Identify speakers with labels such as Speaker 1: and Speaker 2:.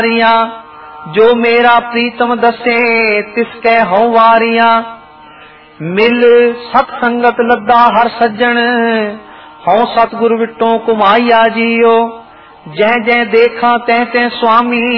Speaker 1: जो मेरा प्रीतम दसे तिसके हूं वारिया। मिल सत्संगत लद्दा हर सज्जन हूं सतगुरु विटों कुमाइया जियो। जै जै देखा तै तै स्वामी